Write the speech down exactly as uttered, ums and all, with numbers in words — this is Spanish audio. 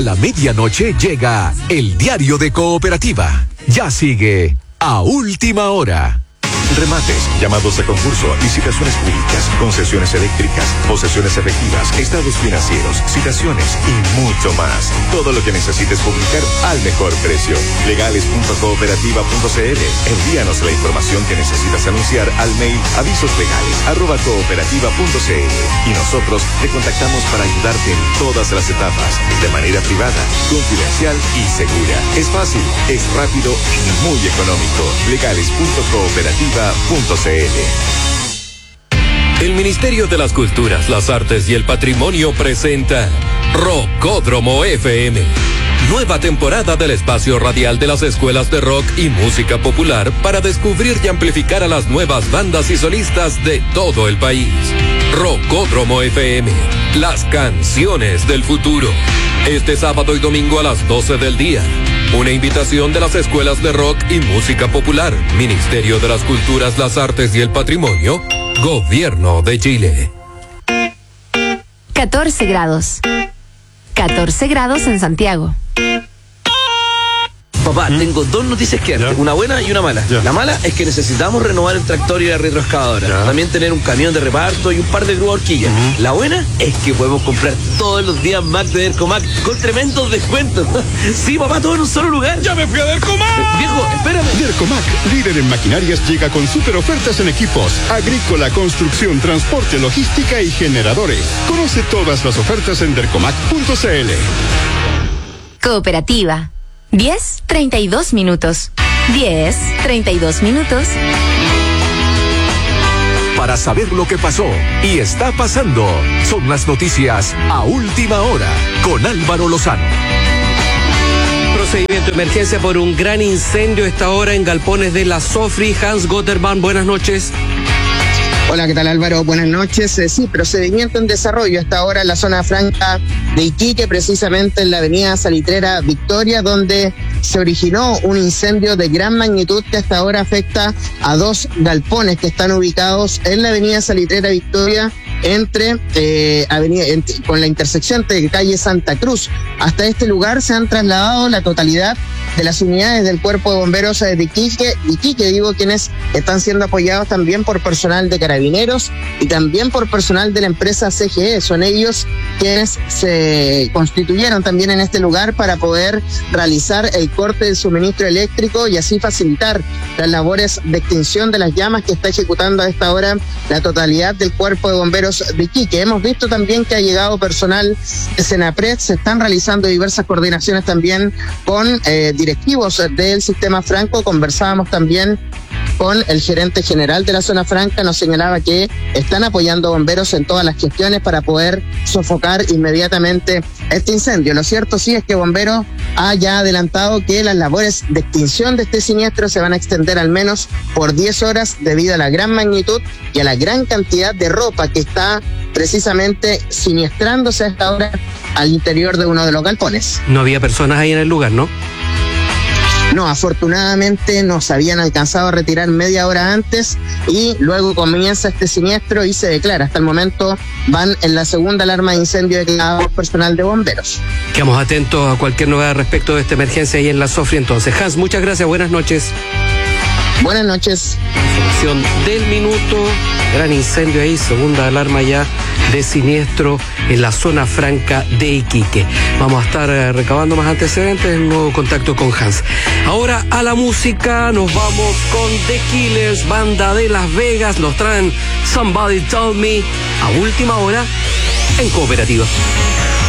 A la medianoche llega el diario de Cooperativa. Ya sigue a última hora. Remates, llamados de concurso, licitaciones públicas, concesiones eléctricas, posesiones efectivas, estados financieros, citaciones y mucho más. Todo lo que necesites publicar al mejor precio. legales punto cooperativa punto c l. Envíanos la información que necesitas anunciar al mail avisoslegales arroba cooperativa punto c l y nosotros te contactamos para ayudarte en todas las etapas, de manera privada, confidencial y segura. Es fácil, es rápido y muy económico. legales punto cooperativa punto c l. El Ministerio de las Culturas, las Artes y el Patrimonio presenta Rockódromo F M. Nueva temporada del espacio radial de las escuelas de rock y música popular para descubrir y amplificar a las nuevas bandas y solistas de todo el país. Rockódromo F M, las canciones del futuro. Este sábado y domingo a las doce del día. Una invitación de las escuelas de rock y música popular, Ministerio de las Culturas, las Artes y el Patrimonio, Gobierno de Chile. catorce grados. catorce grados en Santiago. Papá, ¿Mm? tengo dos noticias que darte, una buena y una mala. Ya. La mala es que necesitamos renovar el tractor y la retroexcavadora. Ya. También tener un camión de reparto y un par de grúas horquillas. Uh-huh. La buena es que podemos comprar todos los días Mac de Dercomac con tremendos descuentos. Sí, papá, todo en un solo lugar. ¡Ya me fui a Dercomac! Eh, viejo, espérame. Dercomac, líder en maquinarias, llega con super ofertas en equipos agrícola, construcción, transporte, logística y generadores. Conoce todas las ofertas en dercomac punto c l. Cooperativa. diez, treinta y dos minutos. diez, treinta y dos minutos. Para saber lo que pasó y está pasando, son las noticias a última hora con Álvaro Lozano. Procedimiento de emergencia por un gran incendio esta hora en galpones de la Sofri. Hans Gotterman, buenas noches. Hola, ¿qué tal, Álvaro? Buenas noches. Eh, sí, procedimiento en desarrollo hasta ahora en la zona franca de Iquique, precisamente en la avenida Salitrera Victoria, donde se originó un incendio de gran magnitud que hasta ahora afecta a dos galpones que están ubicados en la avenida Salitrera Victoria, entre eh, avenida entre, con la intersección de calle Santa Cruz. Hasta este lugar se han trasladado la totalidad de las unidades del Cuerpo de Bomberos de Iquique, Iquique, digo, quienes están siendo apoyados también por personal de Carabineros y también por personal de la empresa C G E. Son ellos quienes se constituyeron también en este lugar para poder realizar el corte del suministro eléctrico y así facilitar las labores de extinción de las llamas que está ejecutando a esta hora la totalidad del Cuerpo de Bomberos de Iquique. Hemos visto también que ha llegado personal de Senapred, se están realizando diversas coordinaciones también con eh, directivos del sistema franco. Conversábamos también con el gerente general de la zona franca, nos señalaba que están apoyando a bomberos en todas las gestiones para poder sofocar inmediatamente este incendio. Lo cierto sí es que Bomberos ha ya adelantado que las labores de extinción de este siniestro se van a extender al menos por diez horas debido a la gran magnitud y a la gran cantidad de ropa que está precisamente siniestrándose a esta hora al interior de uno de los galpones. No había personas ahí en el lugar, ¿no? No, afortunadamente nos habían alcanzado a retirar media hora antes y luego comienza este siniestro y se declara. Hasta el momento van en la segunda alarma de incendio declarada por personal de bomberos. Quedamos atentos a cualquier novedad respecto de esta emergencia ahí en la Sofri entonces. Hans, muchas gracias, buenas noches. Buenas noches. Información del minuto, gran incendio ahí, segunda alarma ya de siniestro en la zona franca de Iquique. Vamos a estar eh, recabando más antecedentes en un nuevo contacto con Hans. Ahora a la música, nos vamos con The Killers, banda de Las Vegas, nos traen Somebody Told Me a última hora en Cooperativa.